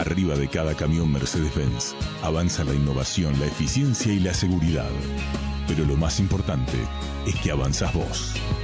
Arriba de cada camión Mercedes-Benz avanza la innovación, la eficiencia y la seguridad. Pero lo más importante es que avanzás vos.